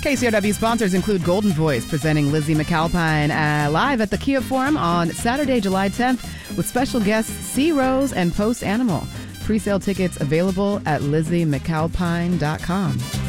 KCRW sponsors include Golden Voice, presenting Lizzie McAlpine live at the Kia Forum on Saturday, July 10th, with special guests C. Rose and Post Animal. Pre-sale tickets available at LizzieMcAlpine.com.